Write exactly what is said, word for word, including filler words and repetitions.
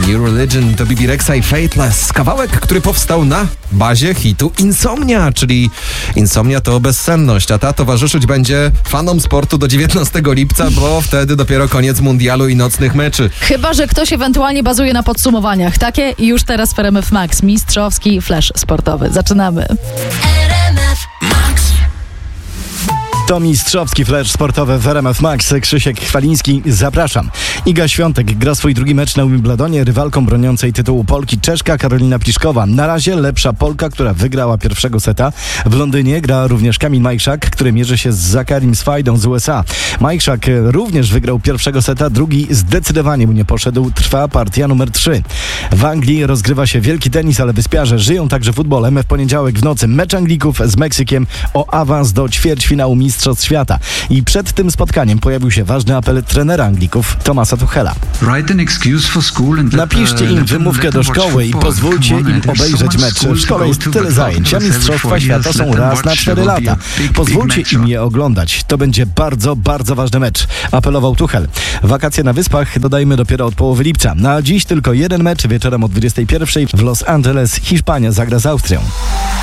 New Religion to B B Rexha i Fateless. Kawałek, który powstał na bazie hitu Insomnia, czyli Insomnia to bezsenność, a ta towarzyszyć będzie fanom sportu do dziewiętnastego lipca, bo wtedy dopiero koniec mundialu i nocnych meczy. Chyba że ktoś ewentualnie bazuje na podsumowaniach. Takie i już teraz w R M F Max. Mistrzowski flash sportowy. Zaczynamy. To mistrzowski flash sportowy w R M F Max. Krzysiek Chwaliński, zapraszam. Iga Świątek gra swój drugi mecz na Wimbledonie. Rywalką broniącej tytułu Polki Czeszka Karolina Pliszkowa. Na razie lepsza Polka, która wygrała pierwszego seta. W Londynie gra również Kamil Majchrzak, który mierzy się z Zakarim Swajdą z U S A. Majchrzak również wygrał pierwszego seta, drugi zdecydowanie mu nie poszedł. Trwa partia numer trzy. W Anglii rozgrywa się wielki tenis, ale wyspiarze żyją także futbolem. W poniedziałek w nocy mecz Anglików z Meksykiem o awans do ćwierćfinału Mistrzostw Świata. I przed tym spotkaniem pojawił się ważny apel trenera Anglików, Thomasa Tuchela. Napiszcie im wymówkę do szkoły i pozwólcie im obejrzeć mecz. W szkole jest tyle zajęć, a Mistrzostwa Świata są raz na cztery lata. Pozwólcie im je oglądać. To będzie bardzo, bardzo ważny mecz, apelował Tuchel. Wakacje na Wyspach dodajmy dopiero od połowy lipca. Na dziś tylko jeden mecz wieczorem o dwudziestej pierwszej w Los Angeles. Hiszpania zagra z Austrią.